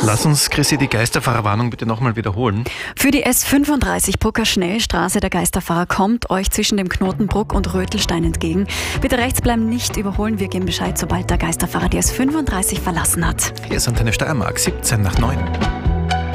Lass uns, Chrissy, die Geisterfahrerwarnung bitte nochmal wiederholen. Für die S35 Brucker Schnellstraße, der Geisterfahrer kommt euch zwischen dem Knoten Bruck und Rötelstein entgegen. Bitte rechts bleiben, nicht überholen. Wir geben Bescheid, sobald der Geisterfahrer die S35 verlassen hat. Hier ist Antenne Steiermark, 7:17 nach 9.